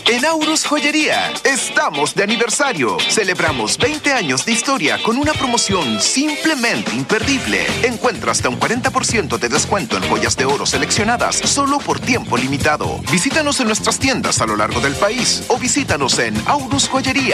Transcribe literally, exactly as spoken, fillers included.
En Aurus Joyería, estamos de aniversario. Celebramos veinte años de historia con una promoción simplemente imperdible. Encuentra hasta un cuarenta por ciento de descuento en joyas de oro seleccionadas solo por tiempo limitado. Visítanos en nuestras tiendas a lo largo del país o visítanos en Aurus Joyería.